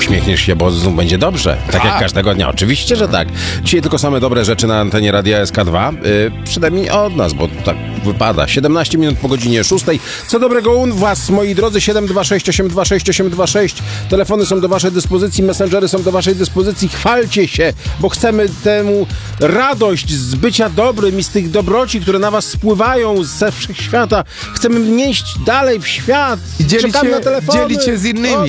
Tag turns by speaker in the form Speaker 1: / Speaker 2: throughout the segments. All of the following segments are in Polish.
Speaker 1: uśmiechniesz się, bo znów będzie dobrze. Tak jak każdego dnia. Oczywiście, że tak. Dzisiaj tylko same dobre rzeczy na antenie Radia SK2. Przynajmniej od nas, bo tak wypada. 17 minut po godzinie 6. Co dobrego u was, moi drodzy? 726826826. Telefony są do waszej dyspozycji, messengery są do waszej dyspozycji. Chwalcie się, bo chcemy temu radość z bycia dobrym i z tych dobroci, które na was spływają ze wszechświata. Chcemy nieść dalej w świat.
Speaker 2: I dzielić się z innymi.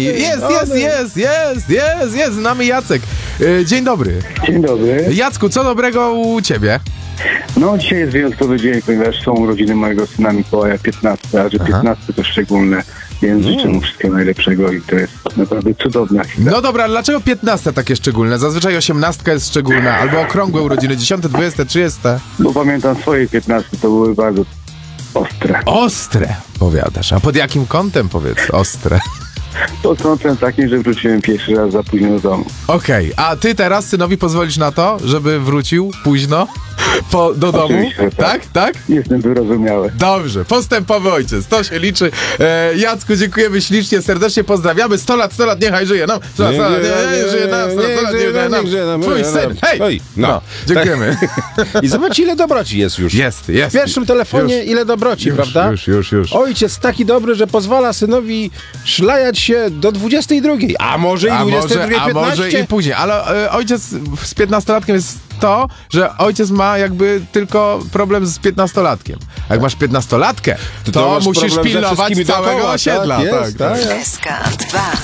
Speaker 2: Jest, znamy Jacek. Dzień dobry.
Speaker 3: Dzień dobry.
Speaker 2: Jacku, co dobrego u ciebie?
Speaker 3: No, dzisiaj jest wyjątkowy dzień, ponieważ są urodziny mojego syna Mikołaja 15, a że 15 to szczególne, więc życzę mu wszystkiego najlepszego i to jest naprawdę cudowna chwila.
Speaker 2: No dobra, dlaczego 15 takie szczególne? Zazwyczaj 18 jest szczególna, albo okrągłe urodziny, 10, 20, 30.
Speaker 3: Bo pamiętam swoje 15, to były bardzo ostre.
Speaker 2: Ostre, powiadasz. A pod jakim kątem, powiedz, ostre?
Speaker 3: Pod kątem takim, że wróciłem pierwszy raz za późno do domu.
Speaker 2: Okej, a ty teraz synowi pozwolisz na to, żeby wrócił późno do domu?
Speaker 3: Oczywiście, tak.
Speaker 2: Tak?
Speaker 3: Jestem wyrozumiały.
Speaker 2: Dobrze, postępowy ojciec, to się liczy. Jacku, dziękujemy ślicznie, serdecznie pozdrawiamy. 100 lat, niechaj żyje nam. 100 lat, niech żyje nam. 100 lat, niech żyje nam. Twój syn, hej!
Speaker 1: Oj,
Speaker 2: no, dziękujemy.
Speaker 1: I zobacz, ile dobroci jest już.
Speaker 2: Jest.
Speaker 1: W pierwszym telefonie ile dobroci, prawda?
Speaker 2: Już.
Speaker 1: Ojciec taki dobry, że pozwala synowi szlajać się do 22. A może i 22:15.
Speaker 2: A może i później, ale ojciec z 15-latkiem jest to, że ojciec ma jakby tylko problem z 15-latkiem. A jak masz 15-latkę, to musisz pilnować całego osiedla.
Speaker 1: Tak, jest, tak.
Speaker 4: SK2